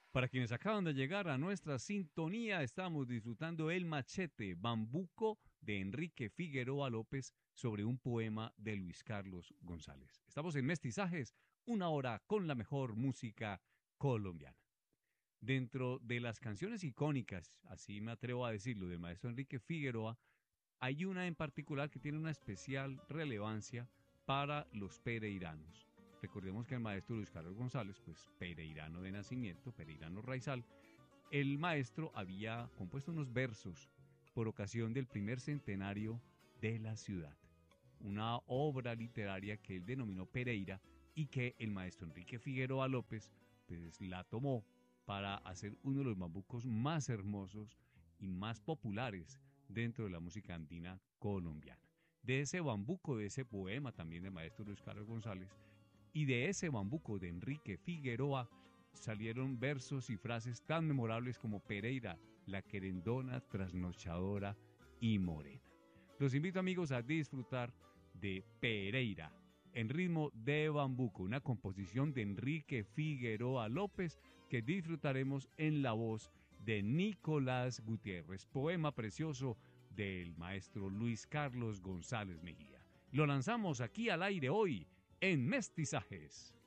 Para quienes acaban de llegar a nuestra sintonía, estamos disfrutando El Machete, Bambuco de Enrique Figueroa López sobre un poema de Luis Carlos González. Estamos en Mestizajes, una hora con la mejor música colombiana. Dentro de las canciones icónicas, así me atrevo a decirlo, del maestro Enrique Figueroa, hay una en particular que tiene una especial relevancia para los pereiranos. Recordemos que el maestro Luis Carlos González, pues pereirano de nacimiento, pereirano raizal, el maestro había compuesto unos versos por ocasión del primer centenario de la ciudad. Una obra literaria que él denominó Pereira y que el maestro Enrique Figueroa López pues, la tomó para hacer uno de los bambucos más hermosos y más populares dentro de la música andina colombiana. De ese bambuco, de ese poema también del maestro Luis Carlos González, y de ese bambuco de Enrique Figueroa salieron versos y frases tan memorables como Pereira, la querendona, trasnochadora y morena. Los invito amigos a disfrutar de Pereira en ritmo de bambuco, una composición de Enrique Figueroa López que disfrutaremos en la voz de Nicolás Gutiérrez, poema precioso del maestro Luis Carlos González Mejía. Lo lanzamos aquí al aire hoy en Mestizajes.